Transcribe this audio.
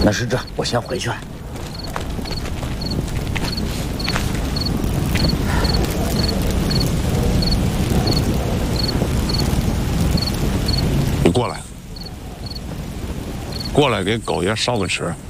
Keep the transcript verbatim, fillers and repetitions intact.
那是这，我先回去了。 你过来，过来给狗爷烧个纸。